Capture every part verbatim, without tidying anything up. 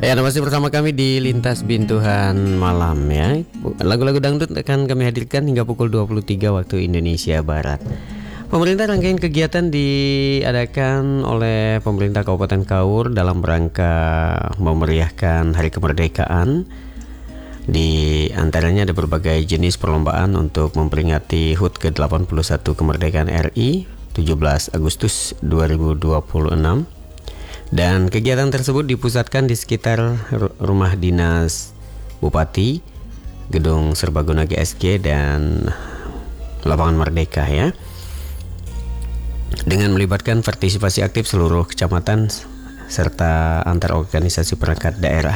Ya, masih bersama kami di Lintas Bintuhan Malam ya. Lagu-lagu dangdut akan kami hadirkan hingga pukul dua puluh tiga waktu Indonesia Barat. Pemerintah rangkaian kegiatan diadakan oleh pemerintah Kabupaten Kaur dalam rangka memeriahkan Hari Kemerdekaan. Di antaranya ada berbagai jenis perlombaan untuk memperingati H U T ke delapan puluh satu Kemerdekaan R I tujuh belas Agustus dua ribu dua puluh enam. Dan kegiatan tersebut dipusatkan di sekitar rumah dinas Bupati, Gedung Serbaguna G S G dan Lapangan Merdeka ya. Dengan melibatkan partisipasi aktif seluruh kecamatan serta antar organisasi perangkat daerah.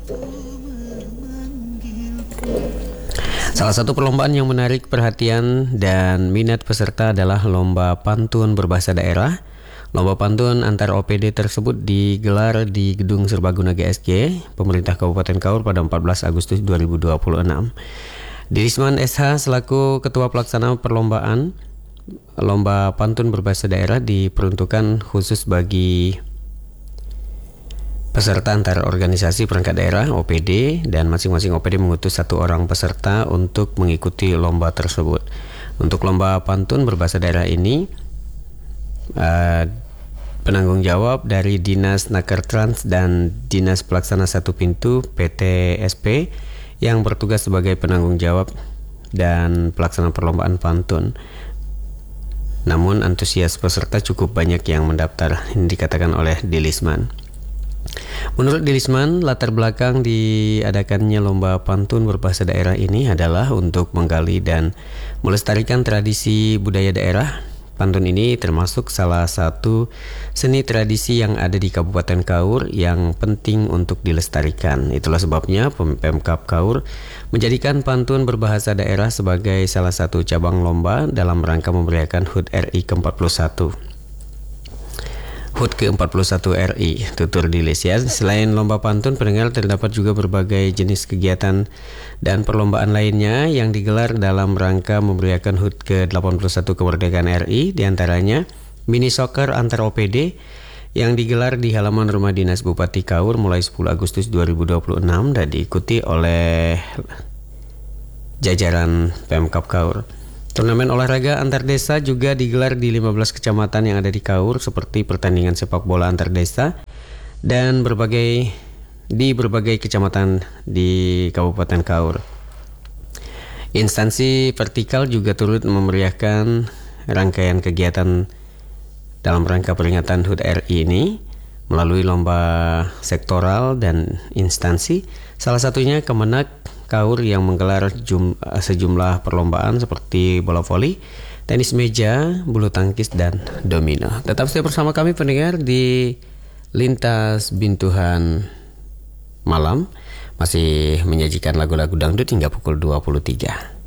Salah satu perlombaan yang menarik perhatian dan minat peserta adalah lomba pantun berbahasa daerah. Lomba pantun antar O P D tersebut digelar di Gedung Serbaguna G S G, Pemerintah Kabupaten Kaur pada empat belas Agustus dua ribu dua puluh enam. Dirisman S H selaku Ketua Pelaksana Perlombaan, lomba pantun berbahasa daerah diperuntukkan khusus bagi peserta antar organisasi perangkat daerah O P D, dan masing-masing O P D mengutus satu orang peserta untuk mengikuti lomba tersebut. Untuk lomba pantun berbahasa daerah ini, Uh, penanggung jawab dari Dinas Nakertrans dan Dinas Pelaksana Satu Pintu P T S P yang bertugas sebagai penanggung jawab dan pelaksana perlombaan pantun. Namun antusias peserta cukup banyak yang mendaftar, ini dikatakan oleh Dilisman. Menurut Dilisman, latar belakang diadakannya lomba pantun berbahasa daerah ini adalah untuk menggali dan melestarikan tradisi budaya daerah. Pantun ini termasuk salah satu seni tradisi yang ada di Kabupaten Kaur yang penting untuk dilestarikan. Itulah sebabnya Pemkab Kaur menjadikan pantun berbahasa daerah sebagai salah satu cabang lomba dalam rangka memeriahkan H U T R I ke empat puluh satu. H U T ke empat puluh satu R I, tutur Dilis ya. Selain lomba pantun, pendengar, terdapat juga berbagai jenis kegiatan dan perlombaan lainnya yang digelar dalam rangka memeriahkan H U T ke delapan puluh satu Kemerdekaan R I, diantaranya mini soccer antar O P D yang digelar di halaman rumah dinas Bupati Kaur mulai sepuluh Agustus dua ribu dua puluh enam dan diikuti oleh jajaran Pemkab Kaur. Turnamen olahraga antar desa juga digelar di lima belas kecamatan yang ada di Kaur, seperti pertandingan sepak bola antar desa dan berbagai di berbagai kecamatan di Kabupaten Kaur. Instansi vertikal juga turut memeriahkan rangkaian kegiatan dalam rangka peringatan H U T R I ini melalui lomba sektoral dan instansi, salah satunya Kemenak Kaur yang menggelar jum, sejumlah perlombaan seperti bola voli, tenis meja, bulu tangkis, dan domino. Tetap stay bersama kami pendengar di Lintas Bintuhan Malam, masih menyajikan lagu-lagu dangdut hingga pukul dua puluh tiga.